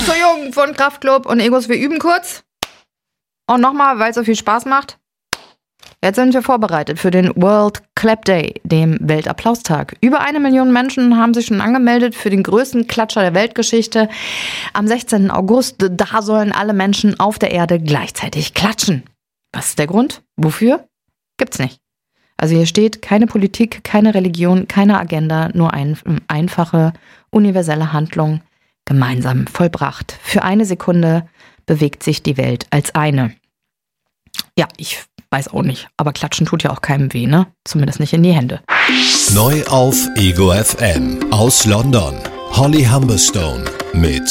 zu Jung von Kraftklub und Egos, wir üben kurz. Und nochmal, weil es so viel Spaß macht. Jetzt sind wir vorbereitet für den World Clap Day, dem Weltapplaustag. Über 1 Million Menschen haben sich schon angemeldet für den größten Klatscher der Weltgeschichte. Am 16. August, da sollen alle Menschen auf der Erde gleichzeitig klatschen. Was ist der Grund? Wofür? Gibt's nicht. Also hier steht keine Politik, keine Religion, keine Agenda, nur einfache, universelle Handlung, gemeinsam vollbracht. Für 1 Sekunde bewegt sich die Welt als eine. Ja, ich weiß auch nicht, aber klatschen tut ja auch keinem weh, ne? Zumindest nicht in die Hände. Neu auf Ego FM aus London. Holly Humberstone mit